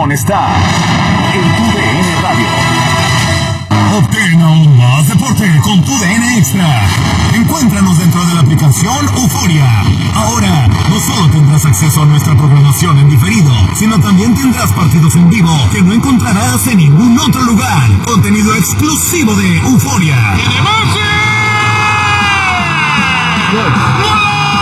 diversión está en TUDN Radio. Obtén aún más deporte con TUDN Extra. Encuéntranos dentro de la aplicación Euforia. Ahora, no solo tendrás acceso a nuestra programación en diferido, sino también tendrás partidos en vivo que no encontrarás en ningún otro lugar. Contenido exclusivo de Euforia. ¡Tenemos!